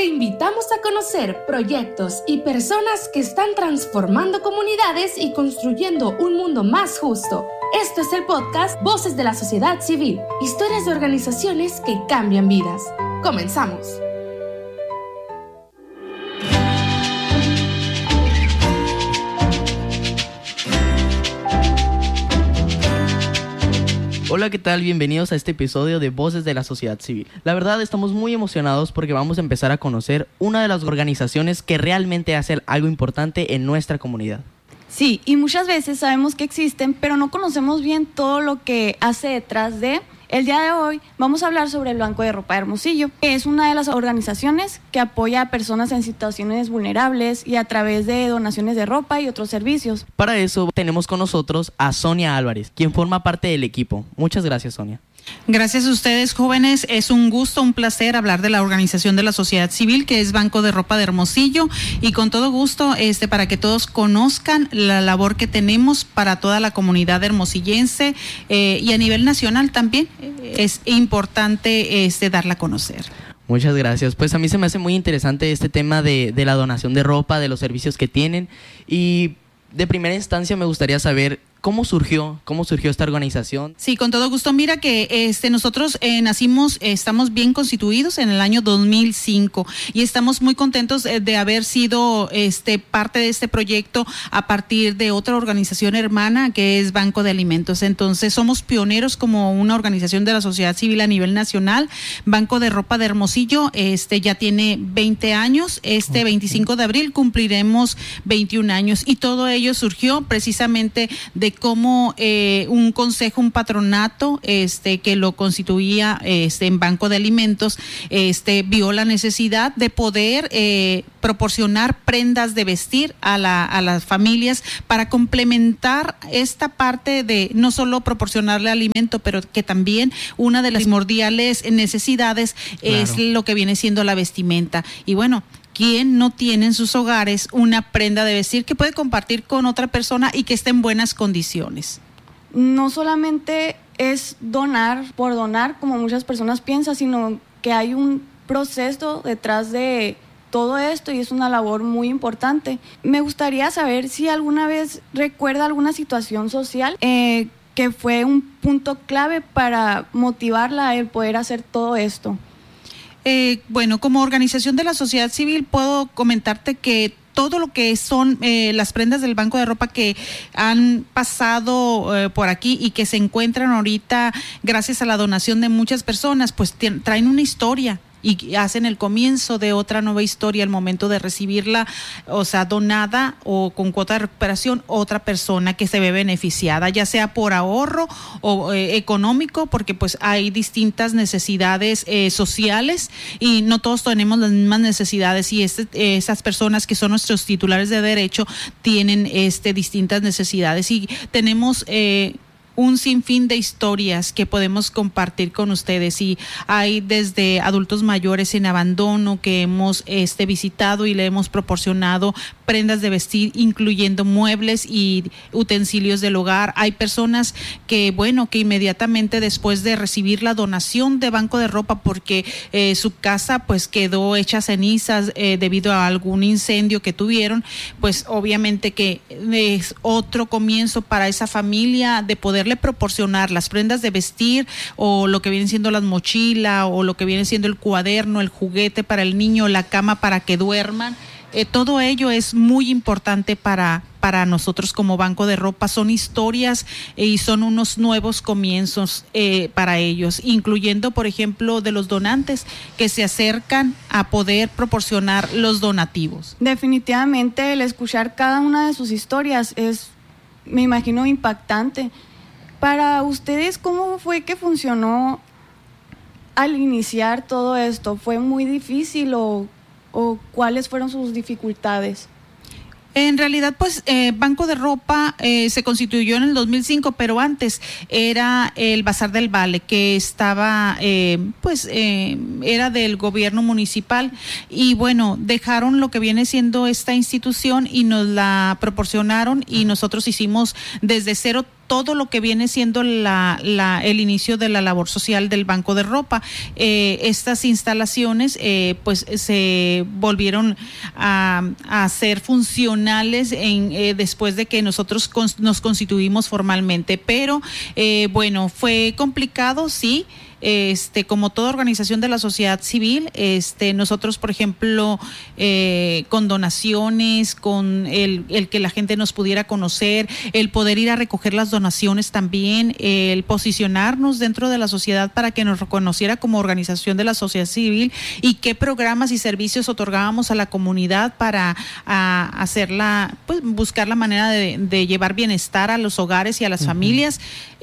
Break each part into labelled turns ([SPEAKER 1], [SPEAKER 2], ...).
[SPEAKER 1] invitamos a conocer proyectos y personas que están transformando comunidades y construyendo un mundo más justo. Esto es el podcast Voces de la Sociedad Civil, historias de organizaciones que cambian vidas. Comenzamos.
[SPEAKER 2] Hola, ¿qué tal? Bienvenidos a este episodio de Voces de la Sociedad Civil. La verdad, estamos muy emocionados porque vamos a empezar a conocer una de las organizaciones que realmente hacen algo importante en nuestra comunidad.
[SPEAKER 3] Sí, y muchas veces sabemos que existen, pero no conocemos bien todo lo que hace detrás de. El día de hoy vamos a hablar sobre el Banco de Ropa de Hermosillo, que es una de las organizaciones que apoya a personas en situaciones vulnerables y a través de donaciones de ropa y otros servicios.
[SPEAKER 2] Para eso tenemos con nosotros a Sonia Álvarez, quien forma parte del equipo. Muchas gracias, Sonia.
[SPEAKER 4] Gracias a ustedes, jóvenes. Es un gusto, un placer hablar de la organización de la sociedad civil, que es Banco de Ropa de Hermosillo, y con todo gusto para que todos conozcan la labor que tenemos para toda la comunidad hermosillense y a nivel nacional también es importante darla a conocer.
[SPEAKER 2] Muchas gracias. Pues a mí se me hace muy interesante este tema de la donación de ropa, de los servicios que tienen, y de primera instancia me gustaría saber ¿cómo surgió esta organización?
[SPEAKER 4] Sí, con todo gusto. Mira que nosotros nacimos, estamos bien constituidos en el año 2005 y estamos muy contentos de haber sido parte de este proyecto a partir de otra organización hermana que es Banco de Alimentos. Entonces somos pioneros como una organización de la sociedad civil a nivel nacional. Banco de Ropa de Hermosillo ya tiene 20 años. 25 de abril cumpliremos 21 años y todo ello surgió precisamente de cómo un consejo, un patronato que lo constituía en Banco de Alimentos vio la necesidad de poder proporcionar prendas de vestir a las familias para complementar esta parte de no solo proporcionarle alimento, pero que también una de las primordiales necesidades es lo que viene siendo la vestimenta. Y bueno, ¿quién no tiene en sus hogares una prenda de vestir que puede compartir con otra persona y que esté en buenas condiciones?
[SPEAKER 3] No solamente es donar por donar, como muchas personas piensan, sino que hay un proceso detrás de todo esto y es una labor muy importante. Me gustaría saber si alguna vez recuerda alguna situación social que fue un punto clave para motivarla a el poder hacer todo esto.
[SPEAKER 4] Bueno, como organización de la sociedad civil puedo comentarte que todo lo que son las prendas del Banco de Ropa que han pasado por aquí y que se encuentran ahorita gracias a la donación de muchas personas, pues traen una historia y hacen el comienzo de otra nueva historia al momento de recibirla, o sea, donada o con cuota de recuperación, otra persona que se ve beneficiada, ya sea por ahorro o económico, porque pues hay distintas necesidades sociales y no todos tenemos las mismas necesidades y esas personas que son nuestros titulares de derecho tienen distintas necesidades y tenemos un sinfín de historias que podemos compartir con ustedes y hay desde adultos mayores en abandono que hemos visitado y le hemos proporcionado prendas de vestir, incluyendo muebles y utensilios del hogar. Hay personas que inmediatamente después de recibir la donación de Banco de Ropa porque su casa pues quedó hecha cenizas debido a algún incendio que tuvieron, pues obviamente que es otro comienzo para esa familia de poderle proporcionar las prendas de vestir o lo que viene siendo las mochilas o lo que viene siendo el cuaderno, el juguete para el niño, la cama para que duerman. Todo ello es muy importante para nosotros como Banco de Ropa. Son historias y son unos nuevos comienzos para ellos, incluyendo, por ejemplo, de los donantes que se acercan a poder proporcionar los donativos.
[SPEAKER 3] Definitivamente el escuchar cada una de sus historias es, me imagino, impactante. Para ustedes, ¿cómo fue que funcionó al iniciar todo esto? ¿Fue muy difícil o cuáles fueron sus dificultades?
[SPEAKER 4] En realidad, pues, Banco de Ropa se constituyó en el 2005, pero antes era el Bazar del Vale, que estaba, era del gobierno municipal. Y bueno, dejaron lo que viene siendo esta institución y nos la proporcionaron y nosotros hicimos desde cero todo lo que viene siendo el inicio de la labor social del Banco de Ropa. Estas instalaciones pues se volvieron a ser funcionales después de que nosotros nos constituimos formalmente, pero bueno, fue complicado, sí. Como toda organización de la sociedad civil, nosotros, por ejemplo, con donaciones, con el que la gente nos pudiera conocer, el poder ir a recoger las donaciones también, el posicionarnos dentro de la sociedad para que nos reconociera como organización de la sociedad civil y qué programas y servicios otorgábamos a la comunidad para hacerla, pues buscar la manera de llevar bienestar a los hogares y a las familias,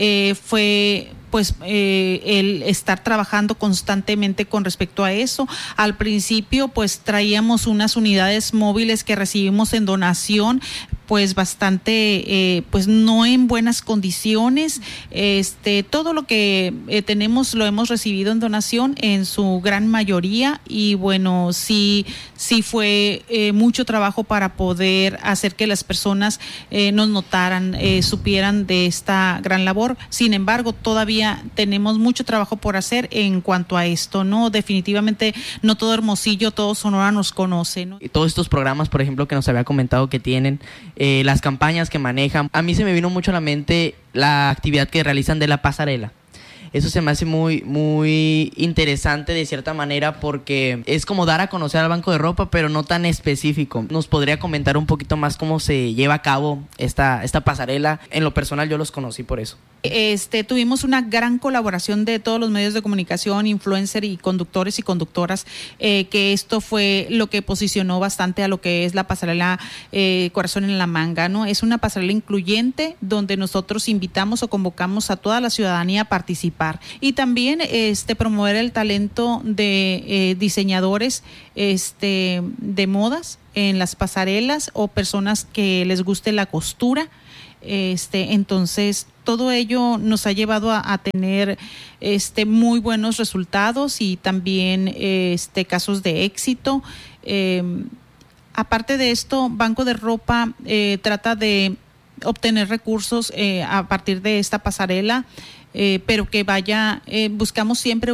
[SPEAKER 4] fue pues el estar trabajando constantemente con respecto a eso. Al principio pues traíamos unas unidades móviles que recibimos en donación, pues bastante, pues no en buenas condiciones. Todo lo que tenemos lo hemos recibido en donación en su gran mayoría, y bueno, sí fue mucho trabajo para poder hacer que las personas nos notaran, supieran de esta gran labor. Sin embargo, todavía tenemos mucho trabajo por hacer en cuanto a esto, ¿no? Definitivamente no todo Hermosillo, todo Sonora nos conoce, ¿no?
[SPEAKER 2] Y todos estos programas, por ejemplo, que nos había comentado que tienen, las campañas que manejan, a mí se me vino mucho a la mente la actividad que realizan de la pasarela. Eso se me hace muy, muy interesante de cierta manera, porque es como dar a conocer al Banco de Ropa, pero no tan específico. ¿Nos podría comentar un poquito más cómo se lleva a cabo esta pasarela? En lo personal yo los conocí por eso.
[SPEAKER 4] Tuvimos una gran colaboración de todos los medios de comunicación, influencer y conductores y conductoras, que esto fue lo que posicionó bastante a lo que es la pasarela Corazón en la Manga, ¿no? Es una pasarela incluyente donde nosotros invitamos o convocamos a toda la ciudadanía a participar, y también promover el talento de diseñadores de modas en las pasarelas, o personas que les guste la costura. Entonces todo ello nos ha llevado a tener muy buenos resultados y también casos de éxito. Aparte de esto, Banco de Ropa trata de obtener recursos a partir de esta pasarela, pero que buscamos siempre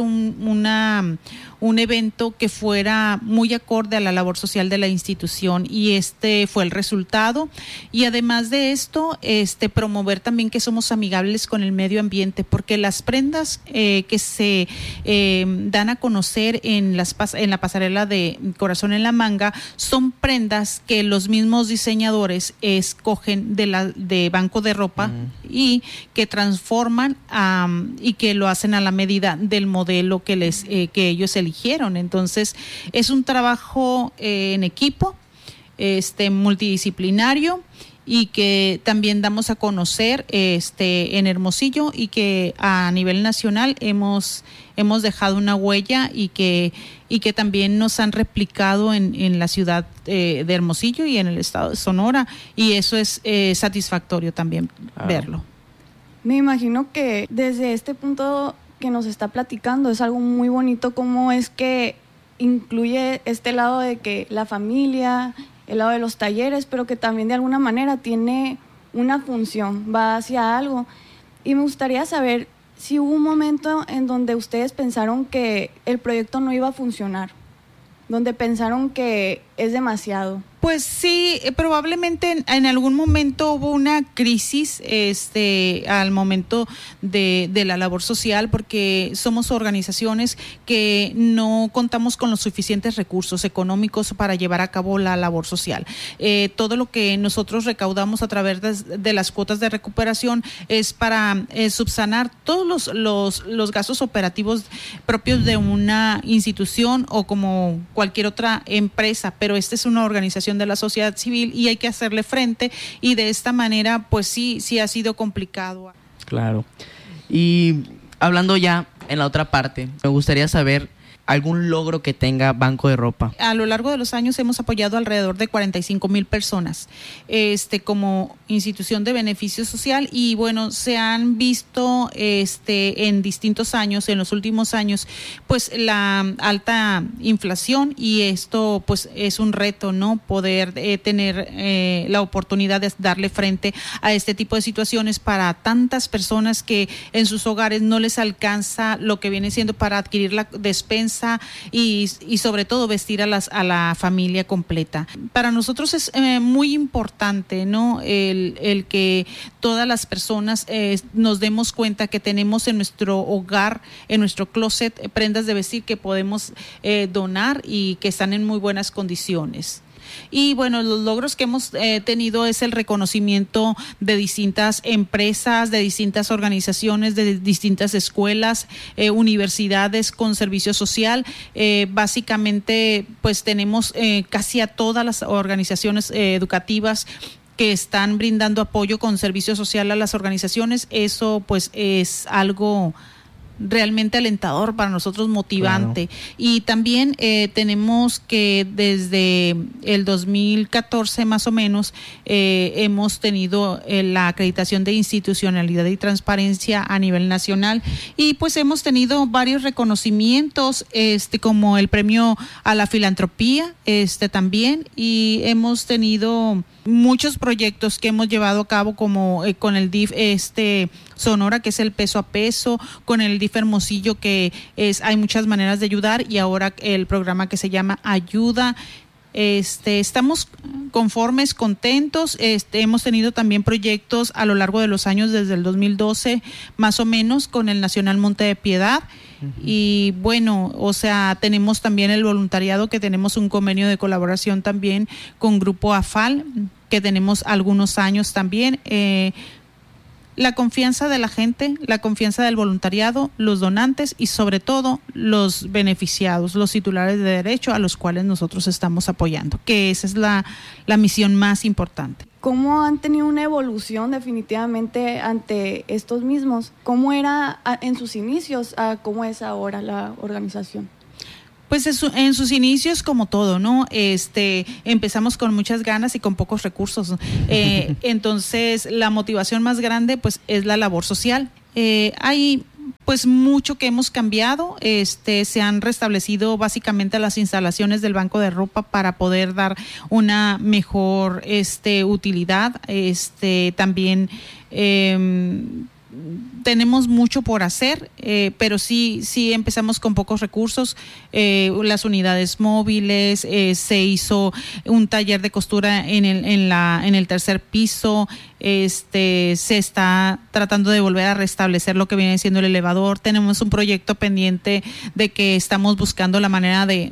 [SPEAKER 4] un evento que fuera muy acorde a la labor social de la institución, y fue el resultado. Y además de esto, promover también que somos amigables con el medio ambiente, porque las prendas que se dan a conocer en la pasarela de Corazón en la Manga son prendas que los mismos diseñadores escogen de Banco de Ropa y que transforman y que lo hacen a la medida del modelo que ellos eligieron. Entonces es un trabajo en equipo, multidisciplinario, y que también damos a conocer en Hermosillo, y que a nivel nacional hemos dejado una huella, y que también nos han replicado en la ciudad de Hermosillo y en el estado de Sonora, y eso es satisfactorio también verlo.
[SPEAKER 3] Me imagino que desde este punto que nos está platicando es algo muy bonito, cómo es que incluye este lado de que la familia, el lado de los talleres, pero que también de alguna manera tiene una función, va hacia algo. Y me gustaría saber si hubo un momento en donde ustedes pensaron que el proyecto no iba a funcionar, donde pensaron que es demasiado.
[SPEAKER 4] Pues sí, probablemente en algún momento hubo una crisis al momento de la labor social, porque somos organizaciones que no contamos con los suficientes recursos económicos para llevar a cabo la labor social. Todo lo que nosotros recaudamos a través de las cuotas de recuperación es para subsanar todos los gastos operativos propios de una institución o como cualquier otra empresa, pero esta es una organización de la sociedad civil y hay que hacerle frente, y de esta manera pues sí ha sido complicado.
[SPEAKER 2] Claro. Y hablando ya en la otra parte, me gustaría saber algún logro que tenga Banco de Ropa?
[SPEAKER 4] A lo largo de los años hemos apoyado alrededor de 45,000 personas como institución de beneficio social, y bueno, se han visto en distintos años, en los últimos años, pues la alta inflación, y esto pues es un reto, ¿no? Poder tener la oportunidad de darle frente a este tipo de situaciones para tantas personas que en sus hogares no les alcanza lo que viene siendo para adquirir la despensa y sobre todo vestir a la familia completa. Para nosotros es muy importante, ¿no? El que todas las personas nos demos cuenta que tenemos en nuestro hogar, en nuestro closet, prendas de vestir que podemos donar y que están en muy buenas condiciones. Y bueno, los logros que hemos tenido es el reconocimiento de distintas empresas, de distintas organizaciones, de distintas escuelas, universidades con servicio social. Básicamente, pues tenemos casi a todas las organizaciones educativas que están brindando apoyo con servicio social a las organizaciones. Eso pues es algo realmente alentador para nosotros, motivante. Claro. Y también tenemos que desde el 2014 más o menos hemos tenido la acreditación de institucionalidad y transparencia a nivel nacional, y pues hemos tenido varios reconocimientos como el premio a la filantropía también, y hemos tenido muchos proyectos que hemos llevado a cabo, como con el DIF Sonora, que es el peso a peso, con el DIF Hermosillo, que hay muchas maneras de ayudar, y ahora el programa que se llama Ayuda. Estamos conformes, contentos. Hemos tenido también proyectos a lo largo de los años, desde el 2012 más o menos, con el Nacional Monte de Piedad. Y bueno, o sea, tenemos también el voluntariado, que tenemos un convenio de colaboración también con Grupo AFAL, que tenemos algunos años también. La confianza de la gente, la confianza del voluntariado, los donantes y sobre todo los beneficiados, los titulares de derecho a los cuales nosotros estamos apoyando, que esa es la misión más importante.
[SPEAKER 3] ¿Cómo han tenido una evolución definitivamente ante estos mismos? ¿Cómo era en sus inicios a cómo es ahora la organización?
[SPEAKER 4] Pues en sus inicios, como todo, ¿no? Empezamos con muchas ganas y con pocos recursos. Entonces, la motivación más grande, pues, es la labor social. Hay pues mucho que hemos cambiado. Se han restablecido básicamente las instalaciones del Banco de Ropa para poder dar una mejor utilidad. También tenemos mucho por hacer, pero sí empezamos con pocos recursos. Las unidades móviles, se hizo un taller de costura en el tercer piso. Se está tratando de volver a restablecer lo que viene siendo el elevador. Tenemos un proyecto pendiente de que estamos buscando la manera de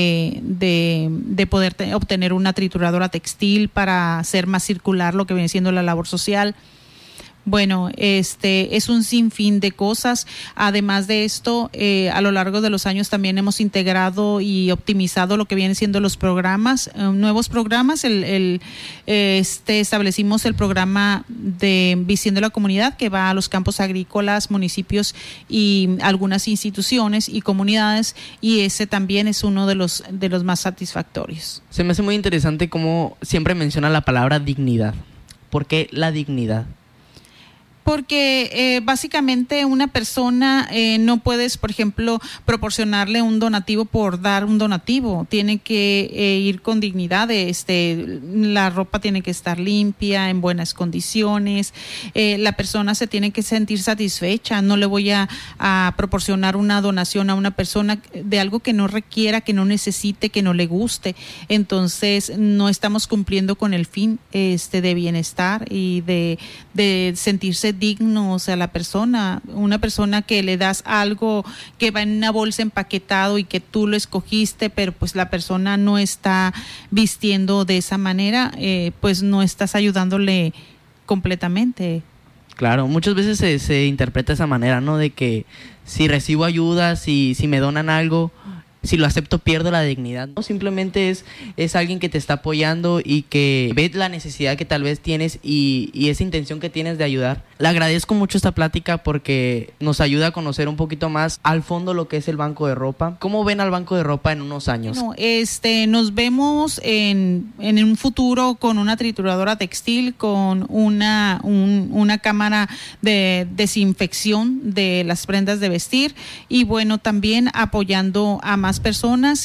[SPEAKER 4] poder obtener una trituradora textil para hacer más circular lo que viene siendo la labor social. Bueno, es un sinfín de cosas. Además de esto, a lo largo de los años también hemos integrado y optimizado lo que vienen siendo los programas, nuevos programas. Establecimos el programa de Vistiendo la Comunidad, que va a los campos agrícolas, municipios y algunas instituciones y comunidades, y ese también es uno de los más satisfactorios.
[SPEAKER 2] Se me hace muy interesante cómo siempre menciona la palabra dignidad. ¿Por qué la dignidad?
[SPEAKER 4] Porque básicamente una persona no puedes, por ejemplo, proporcionarle un donativo por dar un donativo. Tiene que ir con dignidad. La ropa tiene que estar limpia, en buenas condiciones. La persona se tiene que sentir satisfecha. No le voy a proporcionar una donación a una persona de algo que no requiera, que no necesite, que no le guste. Entonces no estamos cumpliendo con el fin de bienestar y de sentirse digno. O sea, una persona que le das algo que va en una bolsa empaquetado y que tú lo escogiste, pero pues la persona no está vistiendo de esa manera, pues no estás ayudándole completamente.
[SPEAKER 2] Claro, muchas veces se interpreta de esa manera, ¿no? De que si recibo ayuda, si me donan algo, si lo acepto pierdo la dignidad. No, simplemente es alguien que te está apoyando y que ve la necesidad que tal vez tienes y esa intención que tienes de ayudar. Le agradezco mucho esta plática porque nos ayuda a conocer un poquito más al fondo lo que es el banco de ropa. ¿Cómo ven al banco de ropa en unos años?
[SPEAKER 4] No, nos vemos en un futuro con una trituradora textil, con una cámara de desinfección de las prendas de vestir y bueno, también apoyando a más personas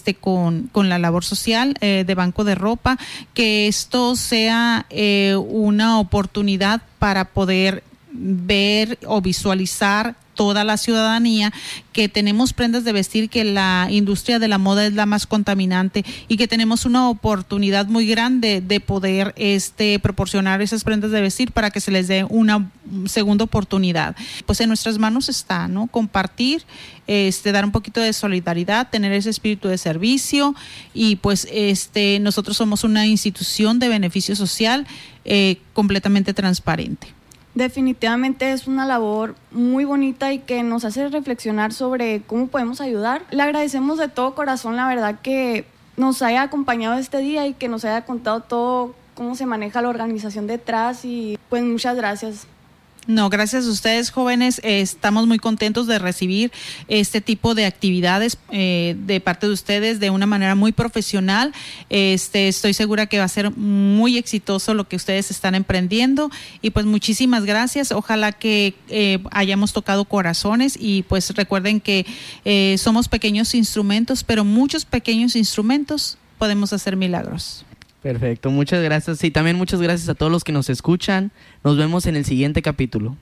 [SPEAKER 4] con la labor social de banco de ropa, que esto sea una oportunidad para poder ver o visualizar toda la ciudadanía que tenemos prendas de vestir, que la industria de la moda es la más contaminante y que tenemos una oportunidad muy grande de poder proporcionar esas prendas de vestir para que se les dé una segunda oportunidad. Pues en nuestras manos está, ¿no? Compartir, dar un poquito de solidaridad, tener ese espíritu de servicio y pues nosotros somos una institución de beneficio social completamente transparente.
[SPEAKER 3] Definitivamente es una labor muy bonita y que nos hace reflexionar sobre cómo podemos ayudar. Le agradecemos de todo corazón, la verdad, que nos haya acompañado este día y que nos haya contado todo, cómo se maneja la organización detrás y pues muchas gracias.
[SPEAKER 4] No, gracias a ustedes, jóvenes. Estamos muy contentos de recibir este tipo de actividades de parte de ustedes de una manera muy profesional. Estoy segura que va a ser muy exitoso lo que ustedes están emprendiendo y pues muchísimas gracias. Ojalá que hayamos tocado corazones y pues recuerden que somos pequeños instrumentos, pero muchos pequeños instrumentos podemos hacer milagros.
[SPEAKER 2] Perfecto, muchas gracias. Y también muchas gracias a todos los que nos escuchan. Nos vemos en el siguiente capítulo.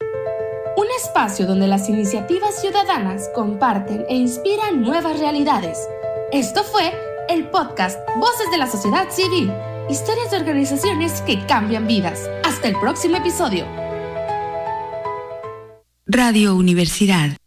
[SPEAKER 1] Un espacio donde las iniciativas ciudadanas comparten e inspiran nuevas realidades. Esto fue el podcast Voces de la Sociedad Civil. Historias de organizaciones que cambian vidas. Hasta el próximo episodio.
[SPEAKER 5] Radio Universidad.